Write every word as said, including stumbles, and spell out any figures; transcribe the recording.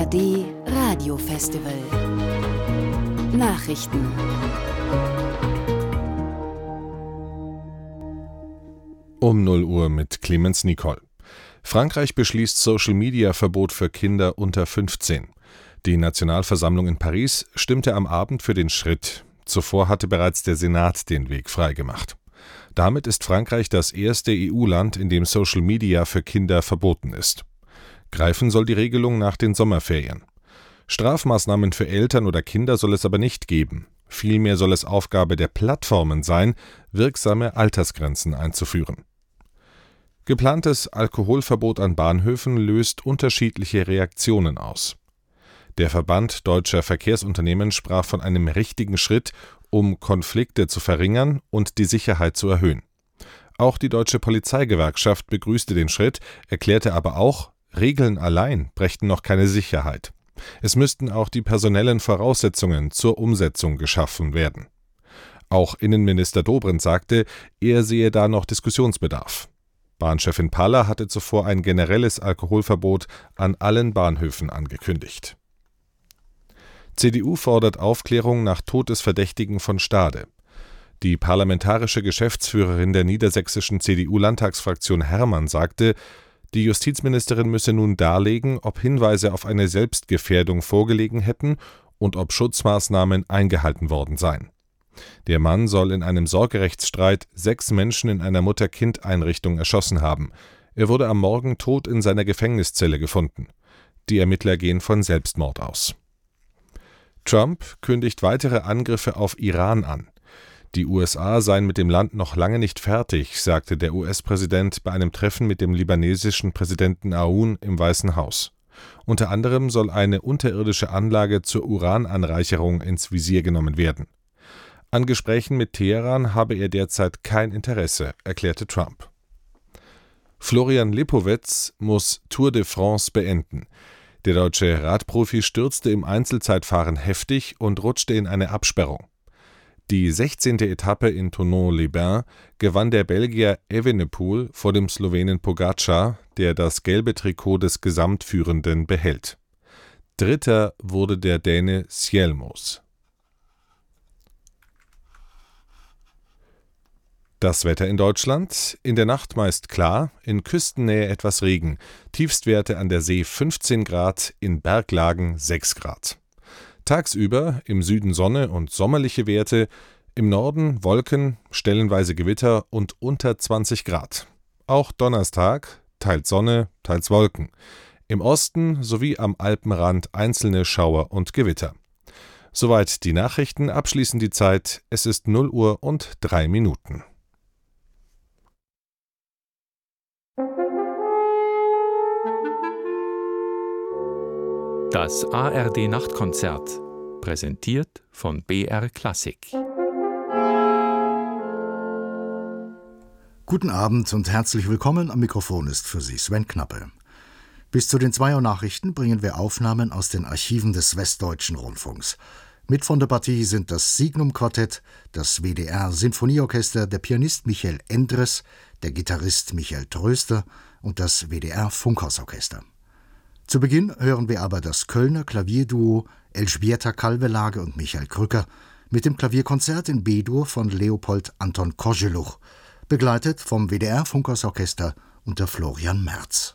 R D Radiofestival Nachrichten. Um null Uhr mit Clemens Nicol. Frankreich beschließt Social-Media-Verbot für Kinder unter fünfzehn. Die Nationalversammlung in Paris stimmte am Abend für den Schritt. Zuvor hatte bereits der Senat den Weg freigemacht. Damit ist Frankreich das erste E U-Land, in dem Social Media für Kinder verboten ist. Greifen soll die Regelung nach den Sommerferien. Strafmaßnahmen für Eltern oder Kinder soll es aber nicht geben. Vielmehr soll es Aufgabe der Plattformen sein, wirksame Altersgrenzen einzuführen. Geplantes Alkoholverbot an Bahnhöfen löst unterschiedliche Reaktionen aus. Der Verband Deutscher Verkehrsunternehmen sprach von einem richtigen Schritt, um Konflikte zu verringern und die Sicherheit zu erhöhen. Auch die Deutsche Polizeigewerkschaft begrüßte den Schritt, erklärte aber auch, Regeln allein brächten noch keine Sicherheit. Es müssten auch die personellen Voraussetzungen zur Umsetzung geschaffen werden. Auch Innenminister Dobrindt sagte, er sehe da noch Diskussionsbedarf. Bahnchefin Paller hatte zuvor ein generelles Alkoholverbot an allen Bahnhöfen angekündigt. C D U fordert Aufklärung nach Tod des Verdächtigen von Stade. Die parlamentarische Geschäftsführerin der niedersächsischen C D U-Landtagsfraktion Hermann sagte, die Justizministerin müsse nun darlegen, ob Hinweise auf eine Selbstgefährdung vorgelegen hätten und ob Schutzmaßnahmen eingehalten worden seien. Der Mann soll in einem Sorgerechtsstreit sechs Menschen in einer Mutter-Kind-Einrichtung erschossen haben. Er wurde am Morgen tot in seiner Gefängniszelle gefunden. Die Ermittler gehen von Selbstmord aus. Trump kündigt weitere Angriffe auf Iran an. Die U S A seien mit dem Land noch lange nicht fertig, sagte der U S-Präsident bei einem Treffen mit dem libanesischen Präsidenten Aoun im Weißen Haus. Unter anderem soll eine unterirdische Anlage zur Urananreicherung ins Visier genommen werden. An Gesprächen mit Teheran habe er derzeit kein Interesse, erklärte Trump. Florian Lipowetz muss Tour de France beenden. Der deutsche Radprofi stürzte im Einzelzeitfahren heftig und rutschte in eine Absperrung. Die sechzehnte Etappe in Thonon-les-Bains gewann der Belgier Evenepoel vor dem Slowenen Pogačar, der das gelbe Trikot des Gesamtführenden behält. Dritter wurde der Däne Sjelmos. Das Wetter in Deutschland: In der Nacht meist klar, in Küstennähe etwas Regen, Tiefstwerte an der See fünfzehn Grad, in Berglagen sechs Grad. Tagsüber im Süden Sonne und sommerliche Werte, im Norden Wolken, stellenweise Gewitter und unter zwanzig Grad. Auch Donnerstag, teils Sonne, teils Wolken. Im Osten sowie am Alpenrand einzelne Schauer und Gewitter. Soweit die Nachrichten, abschließend die Zeit, es ist null Uhr und drei Minuten. Das A R D-Nachtkonzert, präsentiert von B R Klassik. Guten Abend und herzlich willkommen. Am Mikrofon ist für Sie Sven Knappe. Bis zu den zwei Uhr Nachrichten bringen wir Aufnahmen aus den Archiven des Westdeutschen Rundfunks. Mit von der Partie sind das Signum-Quartett, das W D R-Sinfonieorchester, der Pianist Michael Endres, der Gitarrist Michael Tröster und das W D R-Funkhausorchester. Zu Beginn hören wir aber das Kölner Klavierduo Elżbieta Kalvelage und Michael Krücker mit dem Klavierkonzert in B-Dur von Leopold Anton Kozeluch, begleitet vom W D R-Funkhausorchester unter Florian Merz.